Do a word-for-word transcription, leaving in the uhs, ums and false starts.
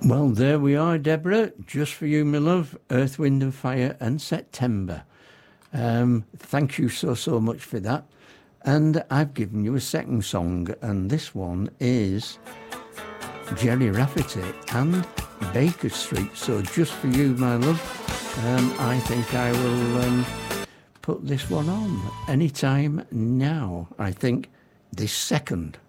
Well, there we are, Deborah. Just for you, my love. Earth, Wind and Fire and September. Um, thank you so, so much for that. And I've given you a second song, and this one is Jerry Rafferty and Baker Street. So just for you, my love, um, I think I will um, put this one on anytime now. I think this second.